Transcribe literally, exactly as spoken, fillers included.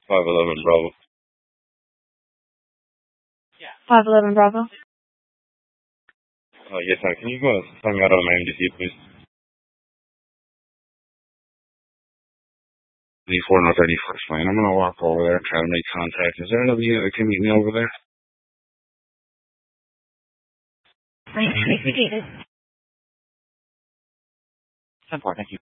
five eleven Bravo. five eleven Bravo. Uh, yes, sir. Can you go and find out on my M D C, please? thirty-four North thirty-first Lane. I'm going to walk over there and try to make contact. Is there another unit that can meet me over there? ten four, thank you.